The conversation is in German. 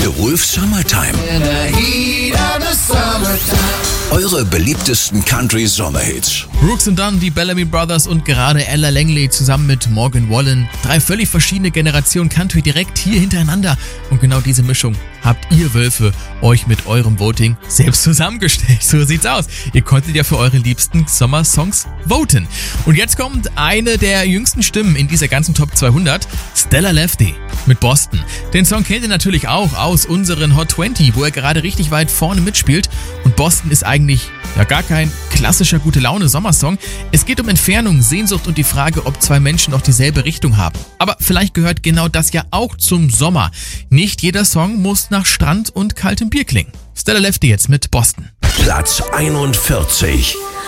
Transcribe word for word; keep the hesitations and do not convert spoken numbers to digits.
The Wolf Summertime. Eure beliebtesten Country-Sommerhits. Brooks and Dunn, die Bellamy Brothers und gerade Ella Langley zusammen mit Morgan Wallen. Drei völlig verschiedene Generationen Country direkt hier hintereinander. Und genau diese Mischung habt ihr Wölfe euch mit eurem Voting selbst zusammengestellt. So sieht's aus. Ihr konntet ja für eure liebsten Sommersongs voten. Und jetzt kommt eine der jüngsten Stimmen in dieser ganzen Top zweihundert. Stella Lefty mit Boston. Den Song kennt ihr natürlich auch aus unseren Hot zwanzig, wo er gerade richtig weit vorne mitspielt. Und Boston ist eigentlich ja gar kein klassischer Gute-Laune-Sommersong. Es geht um Entfernung, Sehnsucht und die Frage, ob zwei Menschen auch dieselbe Richtung haben. Aber vielleicht gehört genau das ja auch zum Sommer. Nicht jeder Song muss nach Strand und kaltem Bier klingen. Stella Lefty jetzt mit Boston. Platz einundvierzig.